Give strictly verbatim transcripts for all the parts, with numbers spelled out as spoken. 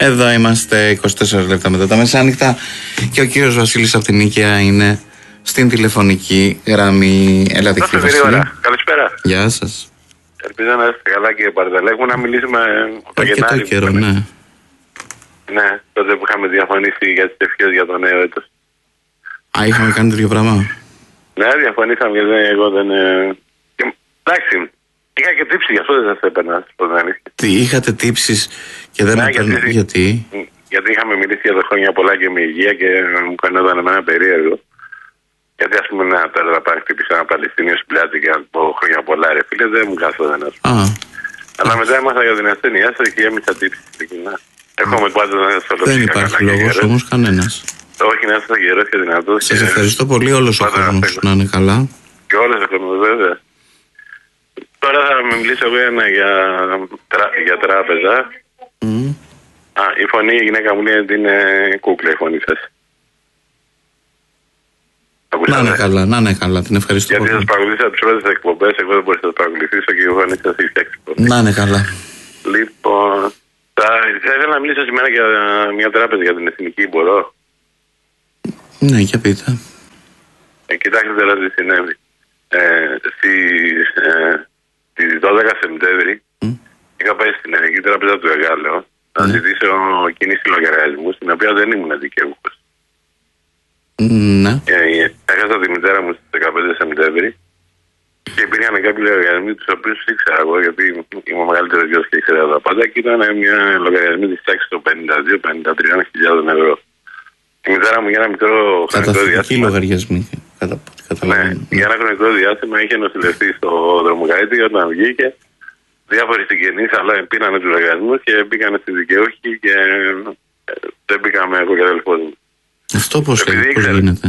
Εδώ είμαστε είκοσι τέσσερα λεπτά μετά τα μεσάνυχτα και ο κύριος Βασίλης από την Νίκαια είναι στην τηλεφωνική γραμμή. Ελάτε κύριε Βασίλη. Καλησπέρα. Γεια σας. Ελπίζω να είστε καλά κύριε Παρταλέκου, να μιλήσουμε το Γενάρη. Αρκετό καιρό, ναι. Ναι, τότε που είχαμε διαφωνήσει για τις ευχές για το νέο έτος. Α, είχαμε κάνει τέτοιο πράγμα. Ναι, διαφωνήσαμε γιατί εγώ δεν... Και, εντάξει, είχα και τύψει, γι' αυτό δεν σας έπαιρνα. Τι, είχατε τύψεις και δεν ναι, έπαιρνα, γιατί... γιατί... Γιατί είχαμε μιλήσει για τα χρόνια πολλά και με υγεία και μου φαίνονταν εμένα περίεργο. Γιατί ας πούμε να τώρα πάει χτύπησα ένα Παλαιστίνιο στην πλάτη και να πω χρόνια πολλά ρε φίλε, δεν μου καθόταν ας πούμε. Αλλά μετά έμαθα για την ασθένειά σας και έμεισα τύψη στην κοινά. Έχουμε πάντα να σας Δεν υπάρχει λόγος όμως κανένας. Όχι, να είστε γερός και δυνατός. Σας ευχαριστώ πολύ, όλος ο κόσμος να είναι καλά. Και όλος ο κόσμος βέβαια. Τώρα θα με μιλήσω εγώ ένα για, τρα... για τράπεζα. Mm. Α, η φωνή, η γυναίκα μου λέει ότι είναι κούκλα η φωνή σας. Να είναι καλά, να είναι καλά, την ευχαριστώ γιατί πολύ. Γιατί σας παρακολουθήσα τις πρώτες εκπομπές, εγώ δεν μπορούσα να σας παρακολουθήσω και η φωνή σας έχει φτιάξει. Να είναι καλά. Λοιπόν, θα, θα ήθελα να μιλήσω σήμερα για μια τράπεζα για την εθνική, μπορώ. Ναι, και πείτε. Ε, κοιτάξτε τώρα τι συνέβη. Ε, στις, ε, στις δώδεκα Σεπτέμβρη mm. είχα πάει στην Εθνική Τράπεζα του Εγάλεω mm. να ζητήσω κίνηση λογαριασμού, στην οποία δεν ήμουν δικαιούχος. Ναι. Ε, έχασα τη μητέρα μου στις δεκαπέντε Σεπτέμβρη και υπήρχαν κάποιοι λογαριασμοί τους οποίους ήξερα εγώ, γιατί είμαι ο μεγαλύτερος γιος και ήξερα τα πάντα, και ήταν μια λογαριασμή της τάξης των πενήντα δύο με πενήντα τρία χιλιάδες ευρώ. Η μητέρα μου για ένα μικρό χρονικό διάστημα. Λογαριασμοί. Κατα... Ναι, για ένα χρονικό διάστημα είχε νοσηλευτεί στο δρομοκαΐτη όταν βγήκε. Διάφοροι συγγενείς, αλλά πήρανε τους λογαριασμούς και μπήκανε στη δικαιούχοι και δεν μπήκαμε εγώ και αδελφός μου. Αυτό πώς, πώς γίνεται.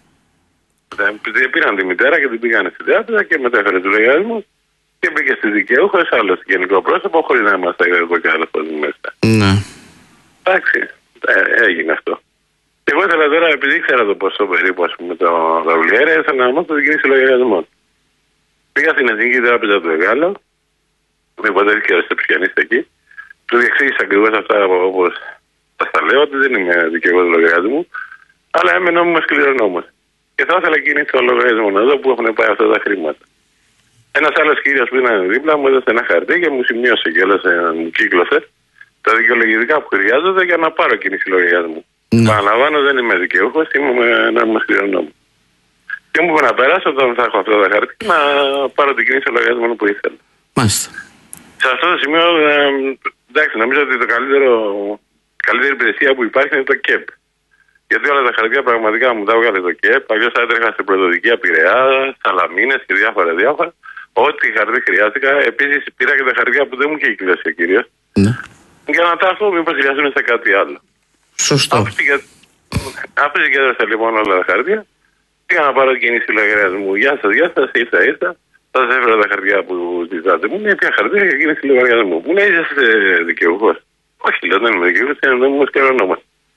Επειδή πήραν τη μητέρα και την πήγανε στην τράπεζα και μετέφερε τους λογαριασμούς και μπήκε στη δικαιούχος άλλο συγγενικό πρόσωπο χωρίς να είμαστε εγώ και αδελφός μου μέσα. Ναι. Εντάξει, έγινε αυτό. Και εγώ ήθελα τώρα, επειδή ήξερα το ποσό περίπου, ας πούμε, το βιβλιάρια, ήθελα να μάθω την κίνηση λογαριασμών. Πήγα στην Εθνική Τράπεζα του Εγάλεω, με υποτέλειε και ψυχιανίστε εκεί, του διεξήγησα ακριβώς αυτά όπως θα τα λέω, ότι δεν είμαι δικαιός λογαριασμού, αλλά είμαι νόμιμος κληρονόμος. Και θα ήθελα κίνηση των λογαριασμών εδώ που έχουν πάει αυτά τα χρήματα. Ένας άλλος κύριος που ήταν δίπλα μου έδωσε ένα χαρτί και μου σημείωσε κιόλας, μου κύκλωσε τα δικαιολογητικά που χρειάζονται για να πάρω κίνηση λογαριασμού. Ναι. Παραλαμβάνω, δεν είμαι δικαιούχος, είμαι ένας κληρονόμος. Και μου είπε να περάσω όταν θα έχω αυτά τα χαρτί να πάρω την κίνηση λογαριασμών που ήθελα. Μάλιστα. Σε αυτό το σημείο, ε, εντάξει, νομίζω ότι το καλύτερο, καλύτερη υπηρεσία που υπάρχει είναι το ΚΕΠ. Γιατί όλα τα χαρτιά πραγματικά μου τα έβγαλε το ΚΕΠ. Αλλιώς θα έτρεχα στην πρωτοδικία Πειραιά, Σαλαμίνες και διάφορα διάφορα. Ό,τι χαρτί χρειάστηκα. Επίσης πήρα και τα χαρτιά που δεν μου είχε κυκλώσει ο κύριος. Ναι. Για να τα έχω, μήπως χρειαστούν σε κάτι άλλο. Σωστό. Άφησε και έδωσα λοιπόν όλα τα χαρτιά. Πήγα να πάρω κίνηση λογαριασμού. Γεια σας, γεια σας, ήρθα, ήρθα. Θα σας έφερα τα χαρτιά που ζητάτε. Μου λέει ποια χαρτιά για κίνηση λογαριασμού. Μου λέει είσαστε δικαιούχος. Όχι, λέω δεν είμαι δικαιούχος, είναι νόμιμος κληρονόμος.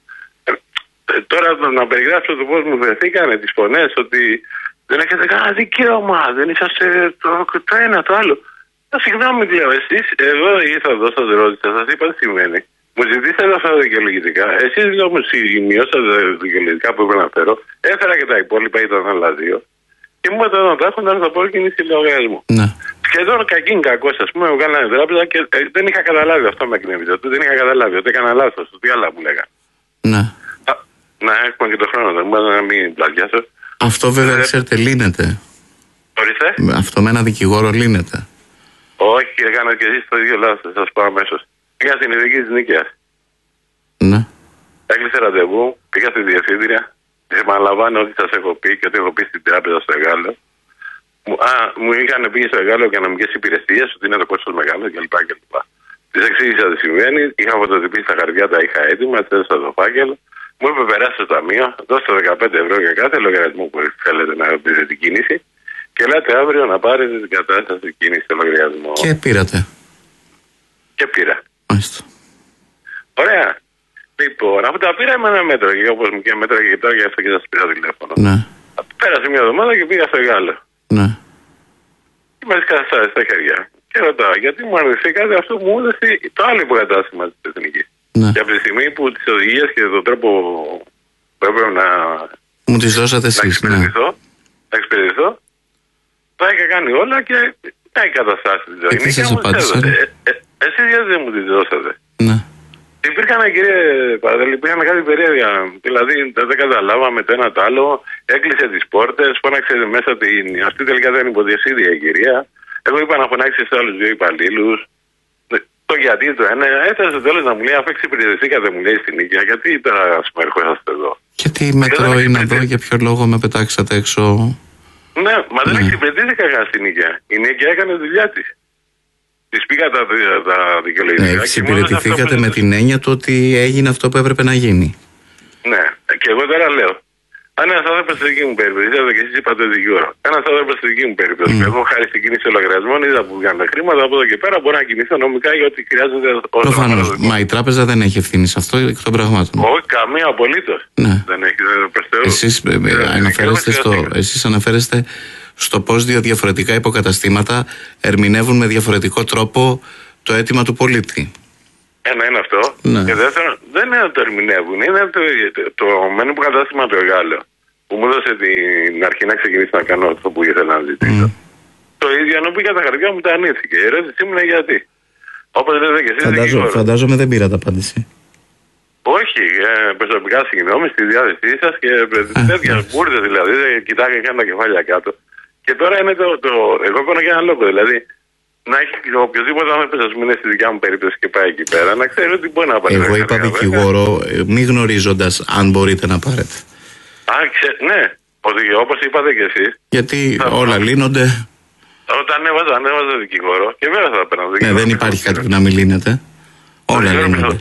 Τώρα να περιγράψω το πώς μου βρεθήκανε τις φωνές, ότι δεν έχετε κανένα δικαίωμα, δεν είσαστε το, το ένα, το άλλο. Συγγνώμη, λέω, εσείς εδώ ήρθα εδώ, σας ρώτησα, σας είπα τι σημαίνει. Μου ζητήσατε αυτά τα δικαιολογητικά. Εσείς όμως σημειώσατε τα δικαιολογητικά που έπρεπε να φέρω. Έφερα και τα υπόλοιπα, ήταν άλλα δύο. Και μου είπατε να τα έχω να θα πω κίνηση λογαριασμού. Ναι. Σχεδόν κακήν κακός, ας πούμε, μου κάνανε τράπεζα και ε, δεν είχα καταλάβει αυτό με εκνεύριζε. Δεν είχα καταλάβει ότι έκανα λάθος, ότι άλλα μου λέγανε. Ναι. Α, να έχουμε και το χρόνο, δεν μπορώ να μην πλατιάσω. Αυτό βέβαια, ε, ξέρετε, λύνεται. Ορίστε. Αυτό με ένα δικηγόρο λύνεται. Όχι, κύριε, κάνετε και εσείς το ίδιο λάθος, θα σας πω αμέσως. Πήγα στην ειδική της Νίκαιας. Ναι. Έκλεισε ραντεβού, πήγα στη διευθύντρια. Της επαναλαμβάνω ότι σας έχω πει και ότι έχω πει στην τράπεζα στο Εγάλεω. Μου, α, μου είχαν πει στο Εγάλεω οικονομικές υπηρεσίες, ότι είναι το κόστος μεγάλο κλπ. κλπ. Της εξήγησα τι συμβαίνει, είχα φωτοτυπήσει τα χαρτιά, τα είχα έτοιμα, της έδωσα το φάκελο. Μου είπε περάσει στο ταμείο, δώστε δεκαπέντε ευρώ για κάθε λογαριασμό που θέλετε να πείτε την κίνηση και λέτε αύριο να πάρετε την κατάσταση κίνηση στο λογαριασμό. Και πήρατε. Και πήρα. Μάλιστα. Ωραία. Λοιπόν, αφού τα πήρα με ένα μέτρο και όπως μου και μέτρο και τώρα, γι' αυτό και σας πήρα τηλέφωνο. Ναι. Πέρασε μια εβδομάδα και πήγα στο Εγάλεω. Ναι. Και με τις καταστάσεις στα χέρια. Και ρωτάω, γιατί μου αρνηθήκατε αυτό που μου έδωσε το άλλο υποκατάστημα της Εθνικής. Ναι. Και από τη στιγμή που τις οδηγίες και τον τρόπο που έπρεπε να. Μου τις δώσατε εσείς, ναι. Να εξυπηρετηθώ, τα είχα κάνει όλα και τα εγκαταστάσει τη ζωή. Και τι σας απάντησε? Ε, ε, εσείς γιατί δεν μου τις δώσατε? Ναι. Υπήρχαν, κύριε Παδέλη, υπήρχαν κάτι περίεργα. Δηλαδή δεν καταλάβαμε το ένα το άλλο. Έκλεισε τις πόρτες, φώναξε μέσα την. Αυτή τελικά δεν είναι υποδιευθύντρια η κυρία. Εγώ είπα να φωνάξει σε άλλους δύο υπαλλήλους. Το γιατί το ένα, έφτασε στο τέλος να μου λέει, αφού εξυπηρετηθήκατε, μου λέει στην οικία, γιατί τώρα ας πούμε ερχόσαστε εδώ? Και τι μέτρο είναι εδώ, για ποιο λόγο με πετάξατε έξω? Ναι, μα δεν ναι. εξυπηρετήθηκα καν στην οικία. Η οικία έκανε τη δουλειά της. Της πήγα τα, τα δικαιολογικά. Ναι, εξυπηρετηθήκατε με την έννοια του ότι έγινε αυτό που έπρεπε να γίνει. Ναι, και εγώ τώρα λέω. Αν ένα άνθρωπο στη δική μου περίπτωση, είδατε και εσείς είπατε δικηγόρο. Ένα άνθρωπο στη δική μου περίπτωση, mm. εγώ χάρη στην κίνηση των λογαριασμών, είδα που βγαίνουν χρήματα, από εδώ και πέρα μπορώ να κινηθώ νομικά για ό,τι χρειάζεται. Προφανώς. Μα η τράπεζα δεν έχει ευθύνη σε αυτό εκ των πραγμάτων. Όχι, καμία απολύτως. Ναι. Δεν έχει, δεν εσείς, αναφέρεστε στο, εσείς αναφέρεστε στο πώς δύο διαφορετικά υποκαταστήματα ερμηνεύουν με διαφορετικό τρόπο το αίτημα του πολίτη. Ένα είναι αυτό. Ναι. Και δεύτερον, δεν είναι να το ερμηνεύουν. Είναι το, το, το μένει που κατάστημα το Εγάλεο, που μου έδωσε την αρχή να ξεκινήσει να κάνω αυτό που ήθελα να ζητήσω. Mm. Το ίδιο, ενώ πήγα τα χαρτιά μου, τα ανήθηκε. Η ερώτησή μου είναι γιατί. Όπως λέτε και εσείς. Φαντάζω, φαντάζομαι δεν πήρατε απάντηση. Όχι, ε, προσωπικά συγγνώμη στη διάθεσή σας και τέτοια μπουρδε δηλαδή. Κοιτάγα και τα κεφάλια κάτω. Και τώρα είναι το. το εγώ παίρνω για ένα λόγο. Δηλαδή, να έχει οποιοδήποτε άνθρωπο, α πούμε, είναι στη δικιά μου περίπτωση και πάει εκεί πέρα, να ξέρει ότι μπορεί να πάρει. Εγώ είπα δικηγόρο, μη γνωρίζοντας αν μπορείτε να πάρετε. Α, ξε, ναι, όπως είπατε και εσείς. Γιατί όλα λύνονται. Όταν έβαζα, ανέβαζα δικηγόρο και βέβαια θα παίρνω δικηγόρο. Ναι, δεν υπάρχει κάτι που να μην λύνεται. Όλα λύνονται.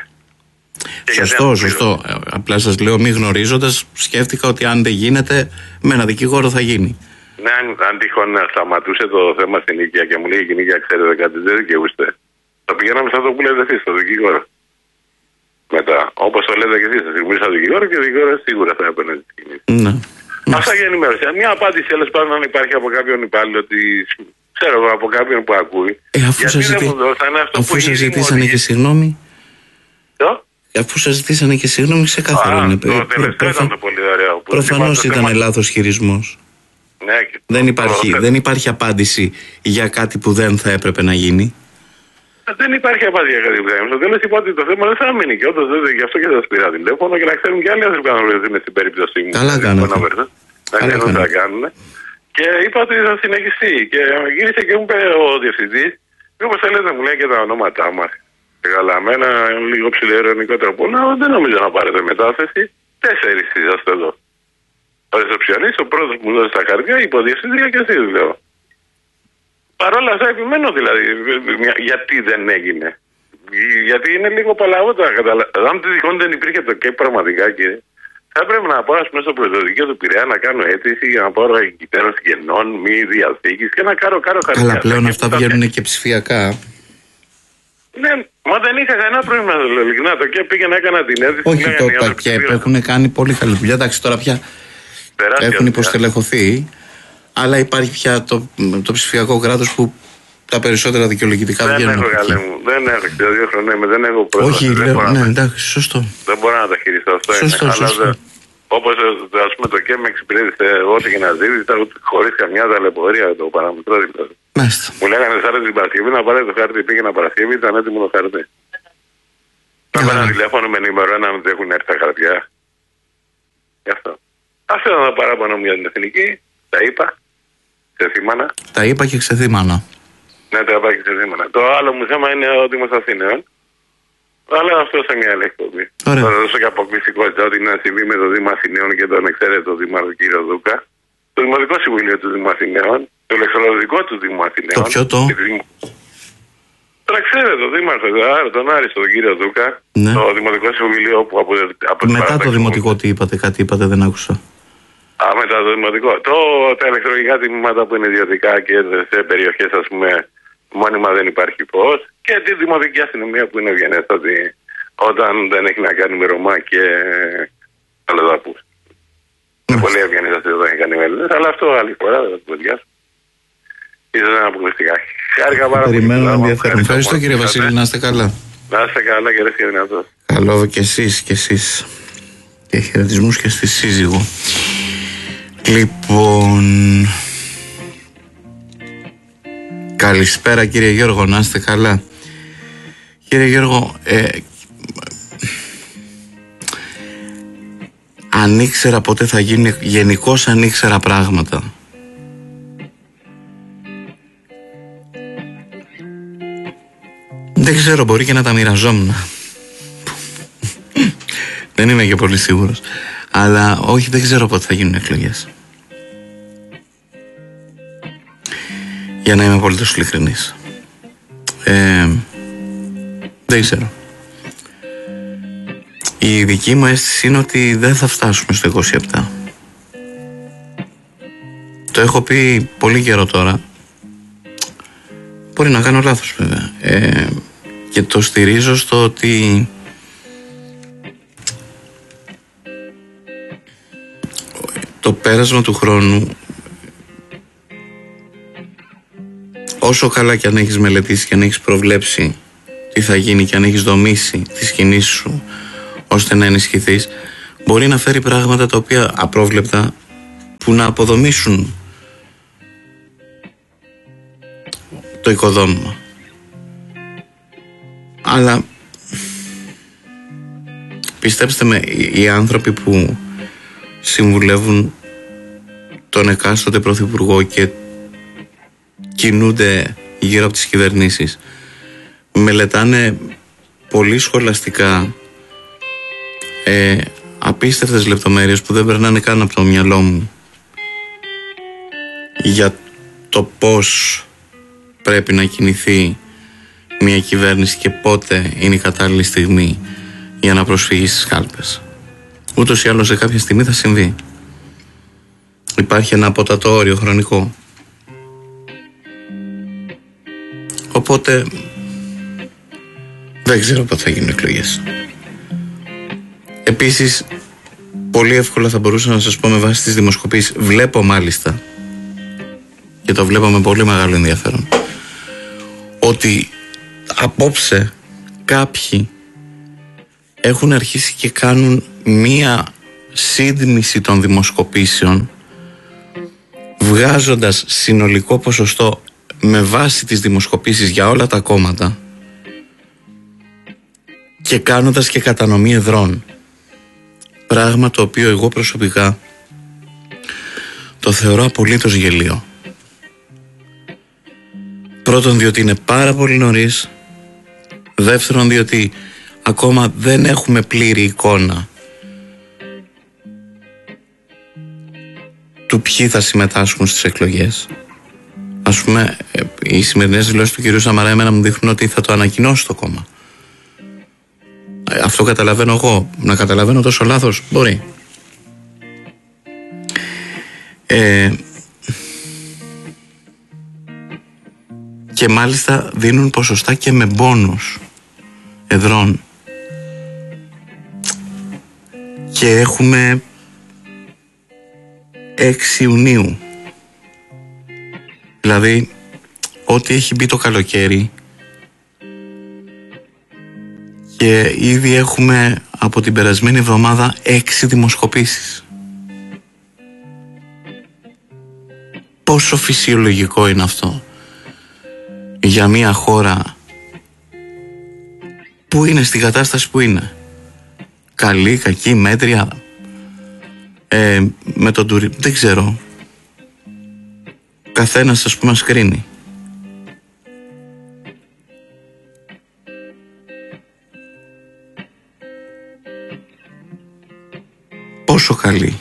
Σωστό, σωστό. Απλά σας λέω, μη γνωρίζοντας, σκέφτηκα ότι αν δεν γίνεται, με ένα δικηγόρο θα γίνει. Ναι, αν, αν τυχόν σταματούσε το θέμα στην οικία και μου λέει η οικία, ξέρετε κάτι, δεν δικαιούστε. Θα πηγαίναμε σε αυτό που λέτε εσείς, στο δικηγόρο. Μετά, όπως το λέτε και εσείς, θα συμβούλησα στο δικηγόρο και ο δικηγόρος σίγουρα θα έπαιρνε τη σκηνή. Ναι. Αυτά για ενημέρωση. Μια απάντηση τέλος πάντων, αν υπάρχει από κάποιον υπάλληλο, ότι ξέρω εγώ από κάποιον που ακούει. Ε, αφού σας ζητή... ζητήσανε και συγγνώμη. Το? Αφού σας ζητήσανε και συγγνώμη, ξεκάθαρο είναι. Το τελευταίο ήταν το πολύ ωραίο. Προφανώς ήταν λάθος χειρισμός. Ναι, δεν, υπάρχει, δεν υπάρχει απάντηση για κάτι που δεν θα έπρεπε να γίνει. Δεν υπάρχει απάντηση για κάτι που δεν θα γίνει. Στο τέλος είπα ότι το θέμα δεν θα μείνει και όντως γι' αυτό και σας πήρα τηλέφωνο και να ξέρουν και άλλοι άνθρωποι να βρεθούν στην περίπτωση μου. Καλά κάνατε. Να ξέρουν τι θα κάνουν. Και είπα ότι θα συνεχιστεί. Και γύρισε και μου είπε ο διευθυντής, όπως θέλετε μου λέει και τα ονόματά μας. Και καλά, με ένα λίγο ψηλοειρωνικό τρόπο. Να, δεν νομίζω να πάρετε μετάθεση. Τέσσερις είσαστε εδώ. Ο ρεσεψιονίστ, ο πρώτος που μου δώσει τα χαρτιά, η υποδιευθύντρια και εσείς λέω. Παρ' όλα αυτά επιμένω δηλαδή, γιατί δεν έγινε. Γιατί είναι λίγο παλαβό το να καταλάβω. Αν τυχόν δεν υπήρχε το ΚΕΠ πραγματικά, κύριε, θα έπρεπε να πάω μέσα στο πρωτοδικείο του Πειραιά να κάνω αίτηση για να πάρω εγκυτέρωση γενών, μη διαθήκης και να κάνω κάνω χαρτιά. Αλλά πλέον αυτά βγαίνουν και ψηφιακά. Ναι, μα δεν είχα κανένα πρόβλημα να το ειλικρινά. Το ΚΕΠ πήγε να έκανα την αίτηση. Όχι, το, τα ΚΕΠ έχουν κάνει πολύ καλή δουλειά. Εντάξει, τώρα πια τεράστια έχουν υποστελεχωθεί. Αλλά υπάρχει πια το, το ψηφιακό κράτος που τα περισσότερα δικαιολογητικά δεν βγαίνουν. Έχω, καλέ μου. Δεν έχω δύο χρόνια, δεν έχω πρόσβαση. Όχι, λέω, ναι, εντάξει, σωστό. Δεν μπορώ να τα χειριστώ αυτό. Σωστό, είναι. σωστό. Αλλά όπως ας πούμε το ΚΕΜ με εξυπηρέτησε ό,τι και να ζήτησα, χωρίς καμιά ταλαιπωρία το παραμετρό δηλαδή. Μάλιστα. Μου λέγανε σαν την Παρασκευή να πάρετε το χάρτη, πήγαινα Παρασκευή, ήταν έτοιμο το χάρτη. Θα πέρα τηλέφωνο με ενημερώναν ότι έχουν έρθει τα χαρτιά. Γι' αυτό. Αυτό ήταν το παράπονο μου για την εθνική, τα είπα. Ξεθύμανα. Τα είπα και ξεθύμανα. Ναι, τα είπα και ξεθύμανα. Το άλλο μου θέμα είναι ο Δήμος Αθήνεων. Αλλά αυτό σε μια άλλη εκπομπή. Θα δώσω και αποκλειστικότητα ότι είναι να συμβεί με το Δήμο Αθηναίων και τον εξαίρετο Δήμαρχο κ. Δούκα. Το Δημοτικό Συμβούλιο του Δήμου Αθηναίων, το ηλεκτρολογικό του Δήμου Αθηναίων. Το ποιο το? Τώρα ξέρετε, το Δήμαρχο, τον Άριστο, τον κύριο Δούκα, ναι. Το Δημοτικό Συμβούλιο που από, από μετά το Δημοτικό τι είπατε, κάτι είπατε, δεν άκουσα. Α, μετά το Δημοτικό. Το, τα ηλεκτρολογικά τμήματα που είναι ιδιωτικά και σε περιοχές, ας πούμε, μόνιμα δεν υπάρχει φως. Και τη δημοτική αστυνομία που είναι ευγενέστατη όταν δεν έχει να κάνει με Ρωμά και αλλοδαπούς. Είναι πολύ ευγενέστατη όταν έχει κάνει με Έλληνες, αλλά αυτό άλλη φορά δεν θα το διάσω. Ίσως να αποκλειστικά. Χάρηκα πάρα πολύ. Περιμένω να ενδιαφέρον. Ευχαριστώ κύριε Βασίλη, να είστε καλά. Να είστε καλά και ρε δυνατό. Καλό και εσείς και εσείς. Και χαιρετισμούς και στη σύζυγο. Λοιπόν, καλησπέρα κύριε Γιώργο, να είστε καλά. Κύριε Γιώργο, ε, αν ήξερα ποτέ θα γίνει, γενικώς αν ήξερα πράγματα, δεν ξέρω, μπορεί και να τα μοιραζόμουν. Δεν είμαι και πολύ σίγουρος. Αλλά όχι, δεν ξέρω πότε θα γίνουν εκλογές. Για να είμαι πολύ τόσο ειλικρινής. Ε, δεν ξέρω. Η δική μου αίσθηση είναι ότι δεν θα φτάσουμε στο είκοσι επτά. Το έχω πει πολύ καιρό τώρα. Μπορεί να κάνω λάθος βέβαια. Ε, και το στηρίζω στο ότι το πέρασμα του χρόνου, όσο καλά και αν έχεις μελετήσει και αν έχεις προβλέψει τι θα γίνει και αν έχεις δομήσει τις κινήσεις σου ώστε να ενισχυθείς, μπορεί να φέρει πράγματα τα οποία απρόβλεπτα που να αποδομήσουν το οικοδόμημα. Αλλά πιστέψτε με, οι άνθρωποι που συμβουλεύουν τον εκάστοτε πρωθυπουργό και κινούνται γύρω από τις κυβερνήσεις μελετάνε πολύ σχολαστικά ε, απίστευτες λεπτομέρειες που δεν περνάνε καν από το μυαλό μου για το πώς πρέπει να κινηθεί μια κυβέρνηση και πότε είναι η κατάλληλη στιγμή για να προσφύγει στις κάλπες. Ούτως ή άλλως σε κάποια στιγμή θα συμβεί. Υπάρχει ένα απότατο όριο χρονικό. Οπότε δεν ξέρω πότε θα γίνουν εκλογές. Επίσης, πολύ εύκολα θα μπορούσα να σας πω με βάση τις δημοσκοπήσεις, βλέπω μάλιστα, και το βλέπω με πολύ μεγάλο ενδιαφέρον, ότι απόψε κάποιοι έχουν αρχίσει και κάνουν μία σύντμηση των δημοσκοπήσεων, βγάζοντας συνολικό ποσοστό με βάση τις δημοσκοπήσεις για όλα τα κόμματα και κάνοντας και κατανομή εδρών. Πράγμα το οποίο εγώ προσωπικά το θεωρώ απολύτως γελίο. Πρώτον, διότι είναι πάρα πολύ νωρίς. Δεύτερον, διότι ακόμα δεν έχουμε πλήρη εικόνα του ποιοι θα συμμετάσχουν στις εκλογές. Ας πούμε, οι σημερινές δηλώσεις του κυρίου Σαμαρά εμένα μου δείχνουν ότι θα το ανακοινώσει το κόμμα. Αυτό καταλαβαίνω εγώ. Να καταλαβαίνω τόσο λάθος, μπορεί. Ε, και μάλιστα δίνουν ποσοστά και με μπόνους εδρών. Και έχουμε έξι Ιουνίου. Δηλαδή, ό,τι έχει μπει το καλοκαίρι και ήδη έχουμε από την περασμένη εβδομάδα έξι δημοσκοπήσεις. Πόσο φυσιολογικό είναι αυτό για μια χώρα που είναι στην κατάσταση που είναι? Καλή, κακή, μέτρια, ε, με τον τουρισμό, δεν ξέρω. Καθένας, ας πούμε, μας κρίνει. Πόσο καλή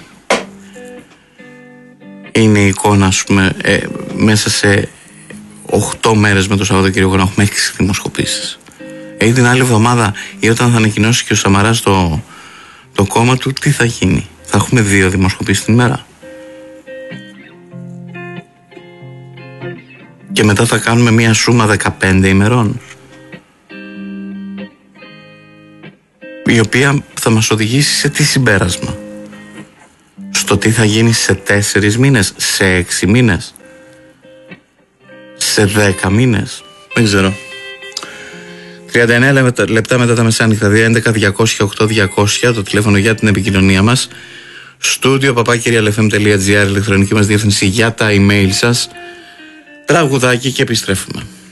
είναι η εικόνα, ας πούμε, ε, μέσα σε οχτώ μέρες με το Σαββατοκύριακο να έχουμε έξι δημοσκοπήσεις. Ε, την άλλη εβδομάδα ή όταν θα ανακοινώσει και ο Σαμαράς το, το κόμμα του, τι θα γίνει? Θα έχουμε δύο δημοσκοπήσεις την ημέρα. Και μετά θα κάνουμε μία σούμα δεκαπέντε ημερών, η οποία θα μας οδηγήσει σε τι συμπέρασμα? Στο τι θα γίνει σε τέσσερις μήνες, σε έξι μήνες, σε δέκα μήνες? Δεν ξέρω. τριάντα εννέα λεπτά μετά τα μεσάνυχτα, έντεκα διακόσια οκτώ διακόσια, το τηλέφωνο για την επικοινωνία μας. Στούντιο παπάκι real f m τελεία g r, ηλεκτρονική μας διεύθυνση για τα email σας. Τραγουδάκι και επιστρέφουμε.